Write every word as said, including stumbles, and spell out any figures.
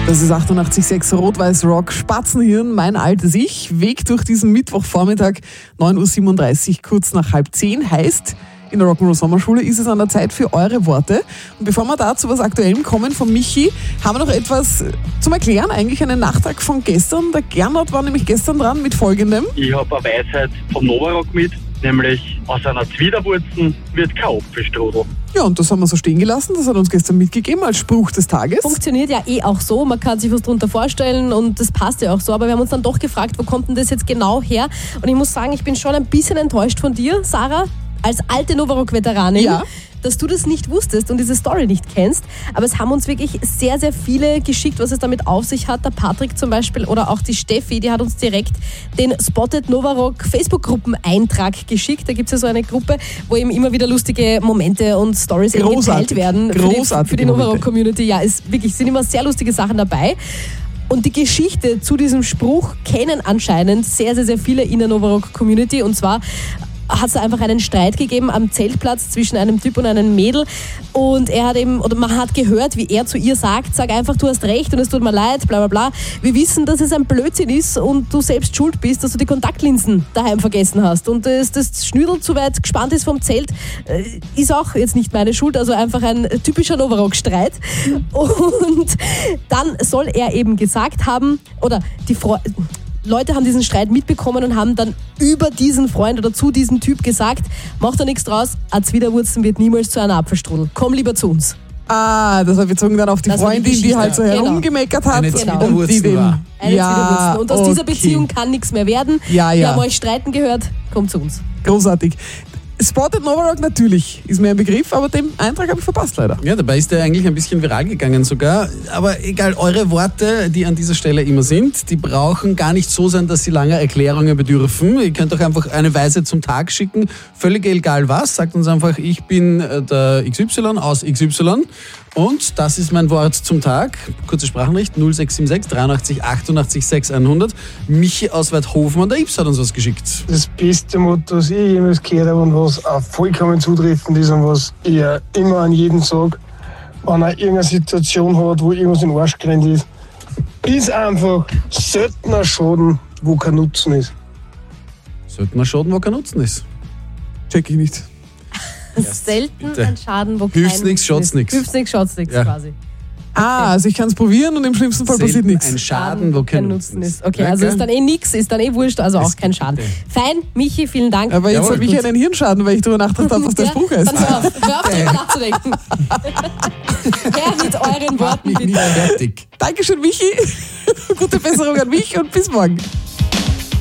Das ist achtundachtzig Komma sechs Rot-Weiß Rock, Spatzenhirn, mein altes Ich. Weg durch diesen Mittwochvormittag, neun Uhr siebenunddreißig, kurz nach halb zehn, heißt, in der Rock'n'Roll Sommerschule ist es an der Zeit für eure Worte. Und bevor wir da zu was Aktuellem kommen von Michi, haben wir noch etwas zum Erklären, eigentlich einen Nachtrag von gestern. Der Gernot war nämlich gestern dran mit folgendem. Ich habe eine Weisheit vom Novarock mit, nämlich aus einer Zwiderwurzen wird kein Apfelstrudel. Ja, und das haben wir so stehen gelassen, das hat uns gestern mitgegeben als Spruch des Tages. Funktioniert ja eh auch so, man kann sich was drunter vorstellen und das passt ja auch so, aber wir haben uns dann doch gefragt, wo kommt denn das jetzt genau her? Und ich muss sagen, ich bin schon ein bisschen enttäuscht von dir, Sarah, als alte Novarock-Veteranin, ja, dass du das nicht wusstest und diese Story nicht kennst. Aber es haben uns wirklich sehr, sehr viele geschickt, was es damit auf sich hat. Der Patrick zum Beispiel oder auch die Steffi, die hat uns direkt den Spotted Novarock Facebook-Gruppeneintrag geschickt. Da gibt es ja so eine Gruppe, wo eben immer wieder lustige Momente und Stories geteilt werden. Großartig. Für die, die Novarock-Community. Ja, es wirklich, sind immer sehr lustige Sachen dabei. Und die Geschichte zu diesem Spruch kennen anscheinend sehr, sehr, sehr viele in der Novarock-Community. Und zwar hat es einfach einen Streit gegeben am Zeltplatz zwischen einem Typ und einem Mädel und er hat eben, oder man hat gehört, wie er zu ihr sagt, sag einfach, du hast recht und es tut mir leid, bla bla bla. Wir wissen, dass es ein Blödsinn ist und du selbst schuld bist, dass du die Kontaktlinsen daheim vergessen hast und das, das Schnürl zu weit gespannt ist vom Zelt, ist auch jetzt nicht meine Schuld, also einfach ein typischer Novarock-Streit. Und dann soll er eben gesagt haben, oder die Frau... Leute haben diesen Streit mitbekommen und haben dann über diesen Freund oder zu diesem Typ gesagt, mach da nichts draus, eine Zwiderwurzen wird niemals zu einer Apfelstrudel. Komm lieber zu uns. Ah, das war bezogen dann auf die Das war die Freundin, die, Geschichte. halt so Genau. herumgemeckert hat. Eine und Zwiderwurzen die den, war. Eine ja, Zwiderwurzen. Und aus okay. dieser Beziehung kann nichts mehr werden. Ja, ja. Wir haben euch streiten gehört, kommt zu uns. Großartig. Spotted Novarock natürlich ist mir ein Begriff, aber den Eintrag habe ich verpasst leider. Ja, dabei ist der eigentlich ein bisschen viral gegangen sogar. Aber egal, eure Worte, die an dieser Stelle immer sind, die brauchen gar nicht so sein, dass sie lange Erklärungen bedürfen. Ihr könnt auch einfach eine Weise zum Tag schicken. Völlig egal was. Sagt uns einfach, ich bin der X Y aus X Y. Und das ist mein Wort zum Tag. Kurze Sprachnachricht null sechs sieben sechs dreiundachtzig achtundachtzig sechs hundert. Michi aus Weidhofen an der Ips hat uns was geschickt. Das beste Motto, das ich jemals gehört habe und was auch vollkommen zutreffend ist und was ich immer an jeden sage, wenn er irgendeine Situation hat, wo irgendwas in den Arsch gerannt ist, ist einfach seltener Schaden, wo kein Nutzen ist. Seltener Schaden, wo kein Nutzen ist. Check ich nicht. Selten bitte. ein Schaden, wo Hilft's kein nix, Nutzen schaut's ist. nix. Hilft's nix, schaut's nix Ja. quasi. Ah, also ich kann es probieren und im schlimmsten Fall passiert Selten nichts. ein Schaden, wo kein, Nutzen ist. Okay, also ist dann eh nix, ist dann eh wurscht, also auch Es kein gibt Schaden. bitte. Fein, Michi, vielen Dank. Aber jetzt Jawohl, habe ich gut. einen Hirnschaden, weil ich darüber nachgedacht habe, was der Ja, Spruch heißt. Dann hör auf, hör auf darüber nachzudenken. Her mit euren Worten, Nicht bitte. fertig. Dankeschön, Michi. Gute Besserung an mich und bis morgen.